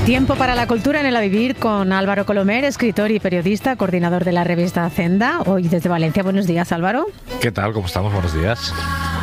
Tiempo para la cultura en el A Vivir con Álvaro Colomer, escritor y periodista, coordinador de la revista Hacenda. Hoy desde Valencia. Buenos días, Álvaro. ¿Qué tal? ¿Cómo estamos? Buenos días.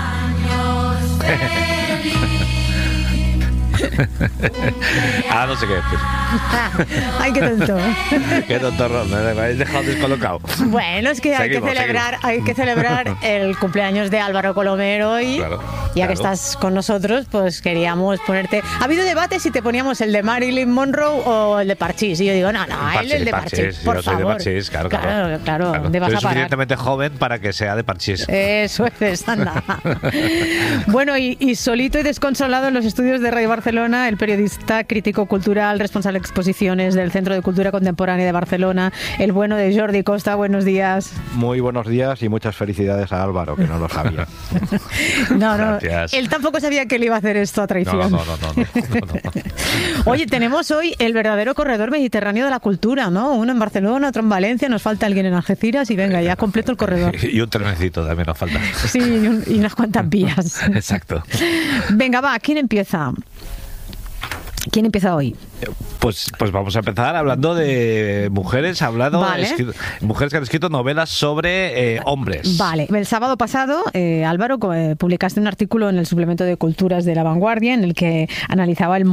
No sé qué decir. Ay, qué tonto. Qué tonto, me habéis dejado descolocado. Bueno, es que hay que celebrar el cumpleaños de Álvaro Colomer hoy. Claro, ya que estás con nosotros, pues queríamos ponerte... Ha habido debate si te poníamos el de Marilyn Monroe o el de Parchís. Y yo digo, no, el de Parchís, por favor. Soy de Parchís, claro. ¿Dónde vas soy a parar? suficientemente joven para que sea de Parchís. Eso es, anda. Bueno, y solito y desconsolado en los estudios de Radio Barcelona, el periodista, crítico cultural, responsable de exposiciones del Centro de Cultura Contemporánea de Barcelona, el bueno de Jordi Costa. Buenos días. Muy buenos días y muchas felicidades a Álvaro, que no lo sabía. No, Gracias. Él tampoco sabía que le iba a hacer esto a traición. No. Oye, tenemos hoy el verdadero corredor mediterráneo de la cultura, ¿no? Uno en Barcelona, otro en Valencia, nos falta alguien en Algeciras y venga, ya completo el corredor. Y un trenecito también nos falta. Sí, y unas cuantas vías. Exacto. Venga, va, ¿quién empieza? ¿Quién empieza hoy? Pues vamos a empezar hablando de mujeres, Vale. Mujeres que han escrito novelas sobre hombres. Vale, el sábado pasado, Álvaro, publicaste un artículo en el suplemento de Culturas de La Vanguardia en el que analizaba el